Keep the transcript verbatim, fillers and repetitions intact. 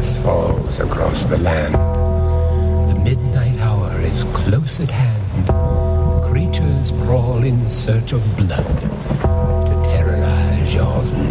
darkness falls across the land. The midnight hour is close at hand. Creatures crawl in search of blood to terrorize your